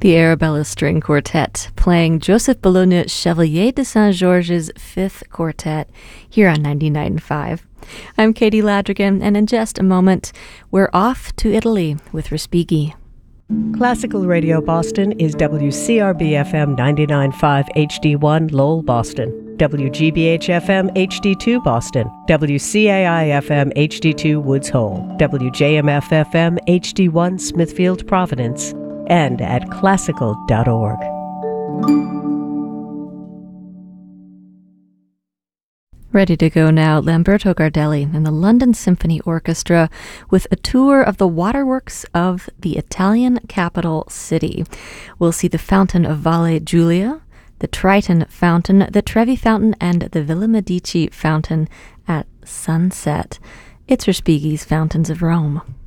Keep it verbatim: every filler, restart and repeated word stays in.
The Arabella String Quartet playing Joseph Bologna Chevalier de Saint-Georges' Fifth Quartet here on ninety-nine point five. I'm Katie Ladrigan, and in just a moment, we're off to Italy with Respighi. Classical Radio Boston is W C R B F M ninety-nine point five H D one Lowell, Boston, W G B H F M H D two Boston, W C A I F M H D two Woods Hole, W J M F F M H D one Smithfield, Providence, and at classical dot org. Ready to go now, Lamberto Gardelli and the London Symphony Orchestra with a tour of the waterworks of the Italian capital city. We'll see the Fountain of Valle Giulia, the Triton Fountain, the Trevi Fountain, and the Villa Medici Fountain at sunset. It's Respighi's Fountains of Rome.